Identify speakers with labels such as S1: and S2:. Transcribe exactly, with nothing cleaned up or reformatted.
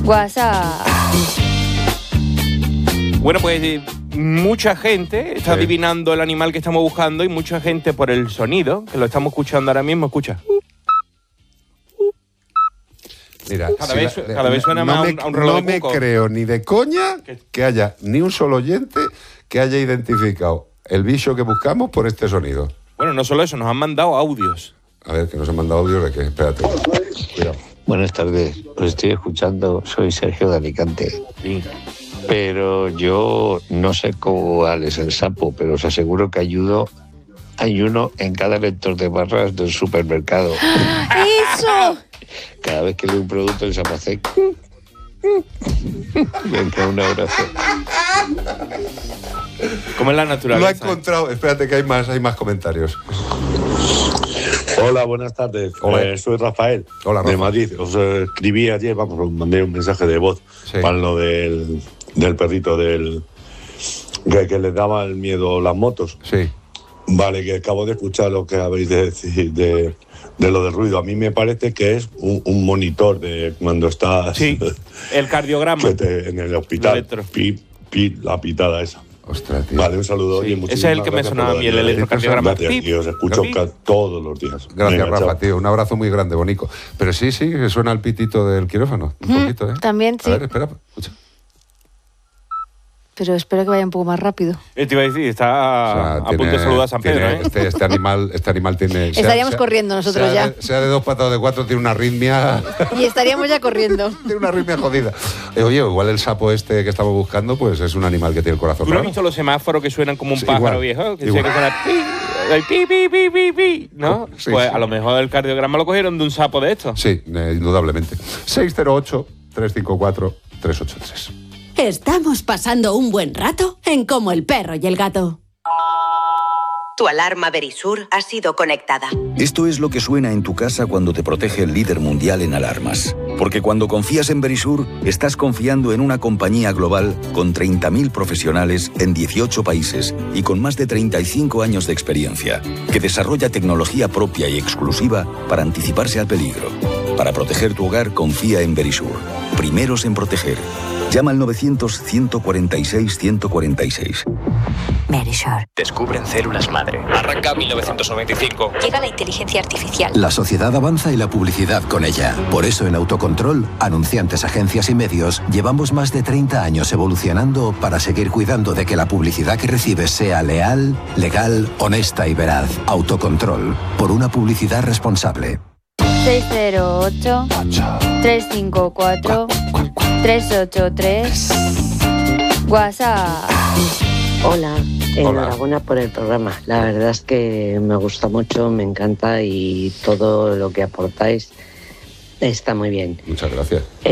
S1: WhatsApp.
S2: Bueno, pues eh, mucha gente está
S3: Sí.
S2: adivinando el animal que estamos buscando y mucha gente por el sonido, que lo estamos escuchando ahora mismo, escucha.
S3: Mira,
S2: Cada
S3: si
S2: vez
S3: la-
S2: su- cada vez suena
S3: no
S2: más
S3: me,
S2: a un- a un reloj
S3: no
S2: de
S3: me
S2: cuco.
S3: creo ni de coña que haya ni un solo oyente que haya identificado el bicho que buscamos por este sonido.
S2: Bueno, no solo eso, nos han mandado audios.
S3: A ver, que nos han mandado audio de que, espérate. Cuidado.
S4: Buenas tardes, os estoy escuchando, soy Sergio de Alicante.
S2: Sí.
S4: Pero yo no sé cuál es el sapo, pero os aseguro que ayudo, hay uno en cada lector de barras del supermercado.
S1: ¡Eso!
S4: Cada vez que leo un producto el sapo hace... Venga, un abrazo.
S2: ¿Cómo es la
S3: Lo ha
S2: naturaleza?
S3: encontrado. Espérate que hay más, hay más comentarios.
S5: Hola, buenas tardes.
S3: Hola.
S5: Eh, soy Rafael,
S3: Hola,
S5: de
S3: Rafa.
S5: Madrid. Os eh, escribí ayer, vamos, os mandé un mensaje de voz
S3: Sí.
S5: para lo del, del perrito del que, que le daba el miedo las motos.
S3: Sí.
S5: Vale, que acabo de escuchar lo que habéis de decir de, de lo del ruido. A mí me parece que es un, un monitor de cuando estás
S2: Sí, el cardiograma.
S5: que te- en el hospital.
S2: Electro.
S5: Pi, pi, la pitada esa.
S3: Ostras, tío.
S5: Vale, un saludo.
S2: Sí,
S5: y
S2: ese es el que me sonaba a mí, el electrocardiograma.
S5: Gracias, y os escucho
S2: Pip.
S5: ca- todos los días.
S3: Gracias,
S5: Venga,
S3: Rafa,
S5: chao.
S3: tío. Un abrazo muy grande, Bonico. Pero sí, sí, que suena el pitito del quirófano. Un
S1: Mm,
S3: poquito, ¿eh?
S1: también, sí.
S3: A ver, espera, escucha.
S1: Pero espero que vaya un poco más rápido.
S2: Eh, Te iba a decir, está
S3: O sea,
S2: a
S3: tiene-
S2: punto de saludar a San Pedro,
S3: tiene-
S2: ¿eh?
S3: este, este animal, este animal tiene... sea-
S1: Estaríamos
S3: sea-
S1: corriendo nosotros
S3: sea
S1: ya.
S3: de- sea de dos patas o de cuatro, tiene una arritmia...
S1: Y estaríamos ya corriendo.
S3: tiene una arritmia jodida. Eh, oye, igual el sapo este que estamos buscando, pues es un animal que tiene el corazón
S2: ¿Tú no has
S3: raro.
S2: visto los semáforos que suenan como un
S3: Sí,
S2: pájaro
S3: igual,
S2: viejo? Que
S3: igual.
S2: sé que suena pi, el pi, pi, pi, pi, pi, ¿no?
S3: Sí,
S2: pues
S3: sí.
S2: a lo mejor el cardiograma lo cogieron de un sapo de estos.
S3: Sí, eh, indudablemente. seis cero ocho, tres cinco cuatro, tres ocho tres.
S6: Estamos pasando un buen rato en Como el perro y el gato.
S7: Tu alarma Verisur ha sido conectada.
S8: Esto es lo que suena en tu casa cuando te protege el líder mundial en alarmas. Porque cuando confías en Verisur, estás confiando en una compañía global con treinta mil profesionales en dieciocho países y con más de treinta y cinco años de experiencia, que desarrolla tecnología propia y exclusiva para anticiparse al peligro. Para proteger tu hogar, confía en Verisur. Primeros en proteger. Llama al novecientos, ciento cuarenta y seis, ciento cuarenta y seis.
S6: Verisur.
S9: Descubren células madre. Arranca mil novecientos noventa y cinco.
S6: Llega la inteligencia artificial.
S10: La sociedad avanza y la publicidad con ella. Por eso en Autocontrol, anunciantes, agencias y medios, llevamos más de treinta años evolucionando para seguir cuidando de que la publicidad que recibes sea leal, legal, honesta y veraz. Autocontrol, por una publicidad responsable.
S1: seis cero ocho, tres cinco cuatro, tres ocho tres. WhatsApp.
S11: Hola, enhorabuena por el programa. La verdad es que me gusta mucho, me encanta y todo lo que aportáis está muy bien.
S3: Muchas gracias.